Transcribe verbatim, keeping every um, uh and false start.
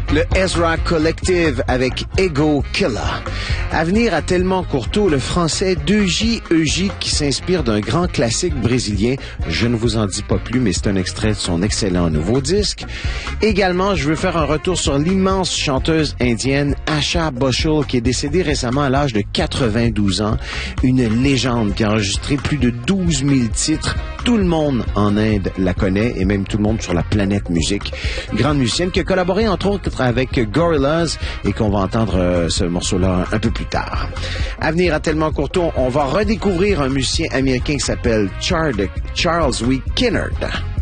le Ezra Collective avec Ego Killer. À venir à Tellement Courteau, le français deux J E J qui s'inspire d'un grand classique brésilien. Je ne vous en dis pas plus, mais c'est un extrait de son excellent nouveau disque. Également, je veux faire un retour sur l'immense chanteuse indienne Asha Bhosle qui est décédée récemment à l'âge de quatre-vingt-douze ans. Une légende qui a enregistré plus de douze mille titres. Tout le monde en Inde la connaît et même tout le monde sur la planète musique. Une grande musicienne qui a collaboré entre autres avec Gorillaz et qu'on va entendre euh, ce morceau-là un peu plus tard. À venir à Tellement Courteau, on va redécouvrir un musicien américain qui s'appelle Charles, Charles W. Kinnard.